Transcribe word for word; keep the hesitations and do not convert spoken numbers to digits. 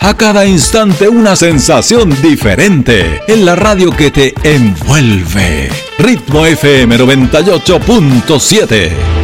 A cada instante una sensación diferente. En la radio que te envuelve. Ritmo F M noventa y ocho punto siete.